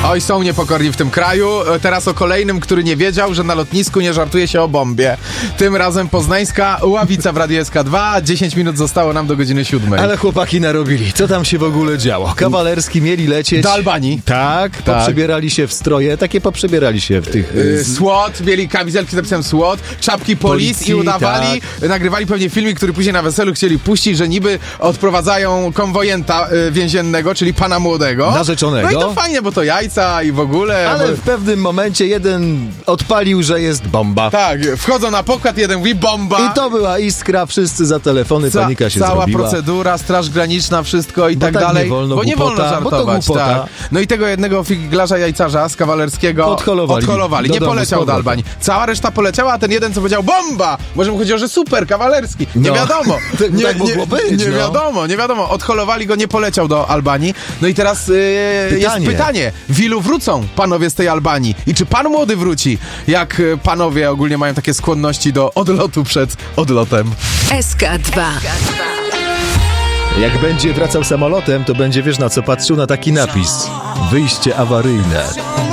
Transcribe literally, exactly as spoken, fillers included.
Oj, są niepokorni w tym kraju. Teraz o kolejnym, który nie wiedział, że na lotnisku nie żartuje się o bombie. Tym razem poznańska Ławica w Radiu S K dwa. dziesięć minut zostało nam do godziny siódmej. Ale chłopaki narobili. Co tam się w ogóle działo? Kawalerski mieli lecieć... Do Albanii. Tak, tak. Poprzebierali się w stroje. Takie poprzebierali się w tych... Yy, SWAT, mieli kamizelki z napisem SWAT, czapki policji, policji i udawali, tak. Nagrywali pewnie filmik, który później na weselu chcieli puścić, że niby odprowadzają konwojenta y, więziennego, czyli pana młodego. Narzeczonego. No i to fajnie, bo to jajca i w ogóle... Ale bo... w pewnym momencie jeden odpalił, że jest bomba. Tak, wchodzą na pokład, jeden mówi bomba. I to była iskra, wszyscy za telefony, Ca- panika się cała zrobiła. Cała procedura, straż graniczna, wszystko i bo tak, tak dalej. Nie wolno, bo nie głupota, wolno żartować. Tak. No i tego jednego figlarza jajcarza z Kawalerskiego odholowali. odholowali. Nie poleciał do Albanii. Cała reszta poleciała, a ten jeden, co powiedział bomba! Może mu chodziło, że super, Kawalerski. Nie no. wiadomo. nie, tak mogło być, nie no. wiadomo, nie wiadomo. Odholowali go, nie poleciał do Albanii. No i teraz yy, pytanie. jest pytanie. W ilu wrócą panowie z tej Albanii? I czy pan młody wróci? Jak panowie ogólnie mają takie skłonności do odlotu przed odlotem? S K dwa. Jak będzie wracał samolotem, to będzie, wiesz na co patrzył, na taki napis. Wyjście awaryjne.